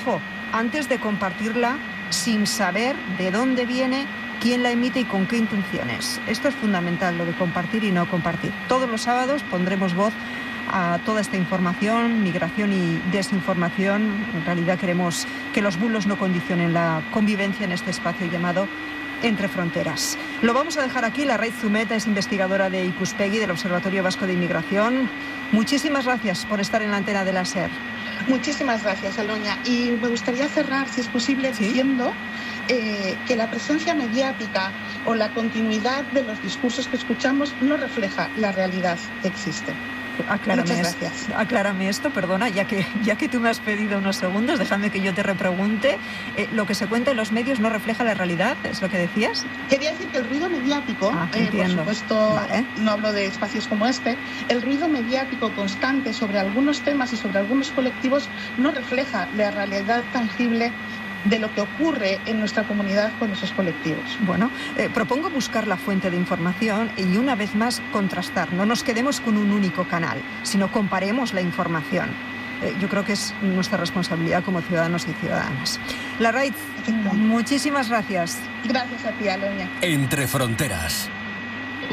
ojo, antes de compartirla, sin saber de dónde viene, quién la emite y con qué intenciones. Esto es fundamental, lo de compartir y no compartir. Todos los sábados pondremos voz a toda esta información, migración y desinformación. En realidad queremos que los bulos no condicionen la convivencia en este espacio llamado Entre Fronteras. Lo vamos a dejar aquí. Larraitz Zumeta es investigadora de Ikuspegi, del Observatorio Vasco de Inmigración. Muchísimas gracias por estar en la antena de la SER. Muchísimas gracias, Aloña. Y me gustaría cerrar, si es posible, diciendo que la presencia mediática o la continuidad de los discursos que escuchamos no refleja la realidad que existe. Aclárame esto, perdona, ya que tú me has pedido unos segundos, déjame que yo te repregunte. ¿Lo que se cuenta en los medios no refleja la realidad? ¿Es lo que decías? Quería decir que el ruido mediático, por supuesto, no hablo de espacios como este, el ruido mediático constante sobre algunos temas y sobre algunos colectivos no refleja la realidad tangible de lo que ocurre en nuestra comunidad con esos colectivos. Bueno, propongo buscar la fuente de información y una vez más contrastar. No nos quedemos con un único canal, sino comparemos la información. Yo creo que es nuestra responsabilidad como ciudadanos y ciudadanas. Larraitz, muchísimas gracias. Gracias a ti, Aloña. Entre Fronteras.